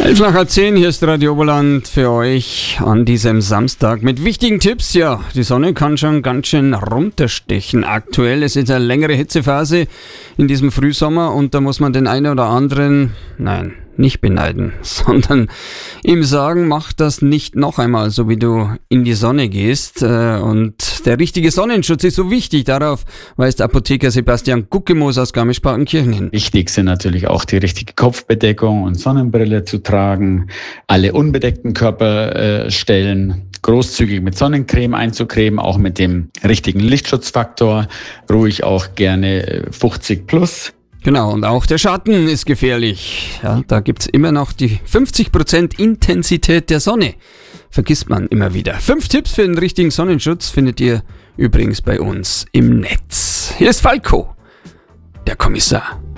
11 nach halb 10, hier ist Radio Oberland für euch an diesem Samstag mit wichtigen Tipps. Ja, die Sonne kann schon ganz schön runterstechen aktuell. Es ist eine längere Hitzephase in diesem Frühsommer und da muss man den einen oder anderen, nein, nicht beneiden, sondern ihm sagen, mach das nicht noch einmal, so wie du in die Sonne gehst. Und der richtige Sonnenschutz ist so wichtig. Darauf weist Apotheker Sebastian Guckemoos aus Garmisch-Partenkirchen hin. Wichtig sind natürlich auch die richtige Kopfbedeckung und Sonnenbrille zu tragen, alle unbedeckten Körperstellen großzügig mit Sonnencreme einzucremen, auch mit dem richtigen Lichtschutzfaktor, ruhig auch gerne 50 plus. Genau, und auch der Schatten ist gefährlich. Ja, da gibt's immer noch die 50% Intensität der Sonne. Vergisst man immer wieder. 5 Tipps für den richtigen Sonnenschutz findet ihr übrigens bei uns im Netz. Hier ist Falco, der Kommissar.